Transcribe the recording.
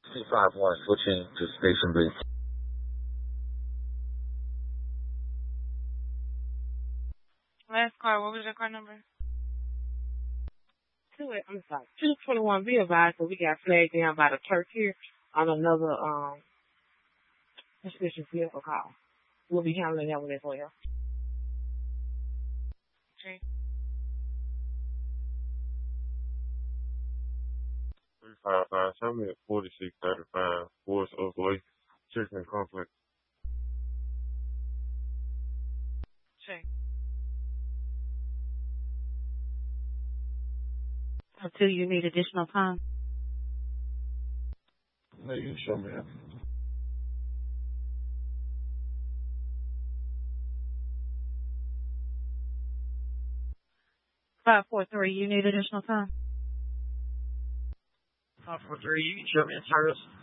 251, switching to Station B. Last car, what was your car number? 221. Be advised that we got flagged down by the clerk here on another suspicious vehicle call. We'll be handling that one as well. Okay. 355, show me at 4635, Forest Oak Lake, Chicken Complex. Check. Until you need additional time. No, you can show me that. 543, you need additional time. 543, you can show me a service.